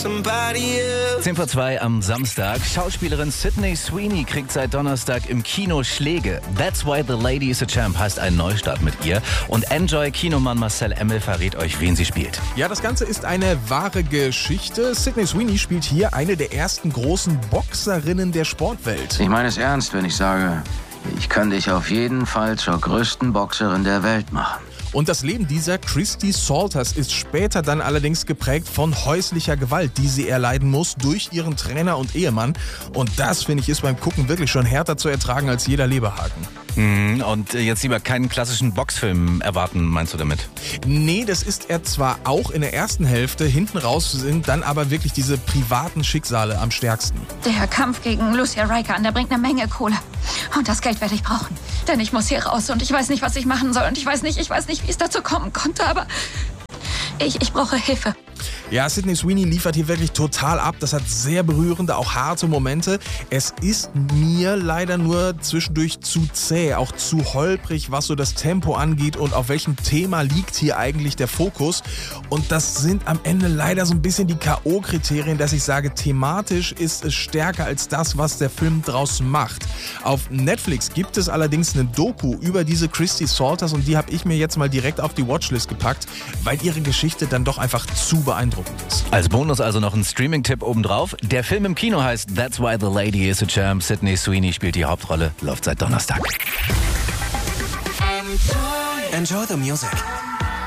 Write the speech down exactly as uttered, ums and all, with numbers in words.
somebody else. zehn vor zwei am Samstag. Schauspielerin Sydney Sweeney kriegt seit Donnerstag im Kino Schläge. That's Why the Lady is a Champ heißt ein Neustart mit ihr. Und Enjoy-Kinomann Marcel Emmel verrät euch, wen sie spielt. Ja, das Ganze ist eine wahre Geschichte. Sydney Sweeney spielt hier eine der ersten großen Boxerinnen der Sportwelt. Ich meine es ernst, wenn ich sage, ich kann dich auf jeden Fall zur größten Boxerin der Welt machen. Und das Leben dieser Christy Salters ist später dann allerdings geprägt von häuslicher Gewalt, die sie erleiden muss durch ihren Trainer und Ehemann. Und das, finde ich, ist beim Gucken wirklich schon härter zu ertragen als jeder Leberhaken. Mhm, und jetzt lieber keinen klassischen Boxfilm erwarten, meinst du damit? Nee, das ist er zwar auch in der ersten Hälfte, hinten raus sind dann aber wirklich diese privaten Schicksale am stärksten. Der Kampf gegen Lucia Rijker, der bringt eine Menge Kohle. Und das Geld werde ich brauchen. Denn ich muss hier raus und ich weiß nicht, was ich machen soll. Und ich weiß nicht, ich weiß nicht, wie es dazu kommen konnte, aber ich, ich brauche Hilfe. Ja, Sydney Sweeney liefert hier wirklich total ab. Das hat sehr berührende, auch harte Momente. Es ist mir leider nur zwischendurch zu zäh, auch zu holprig, was so das Tempo angeht und auf welchem Thema liegt hier eigentlich der Fokus. Und das sind am Ende leider so ein bisschen die K O-Kriterien, dass ich sage, thematisch ist es stärker als das, was der Film draus macht. Auf Netflix gibt es allerdings eine Doku über diese Christy Salters und die habe ich mir jetzt mal direkt auf die Watchlist gepackt, weil ihre Geschichte dann doch einfach zu beeindruckend ist. Als Bonus also noch ein Streaming-Tipp obendrauf. Der Film im Kino heißt That's Why the Lady is a Champ. Sydney Sweeney spielt die Hauptrolle, läuft seit Donnerstag. Enjoy the music.